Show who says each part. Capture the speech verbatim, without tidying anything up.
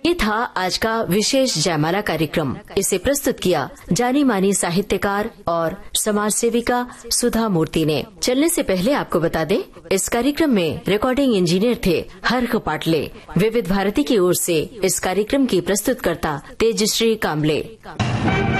Speaker 1: ये था आज का विशेष जयमाला कार्यक्रम। इसे प्रस्तुत किया जानी मानी साहित्यकार और समाज सेविका सुधा मूर्ति ने। चलने से पहले आपको बता दें, इस कार्यक्रम में रिकॉर्डिंग इंजीनियर थे हर्ष पाटले। विविध भारती की ओर से इस कार्यक्रम की प्रस्तुतकर्ता तेजश्री कामले।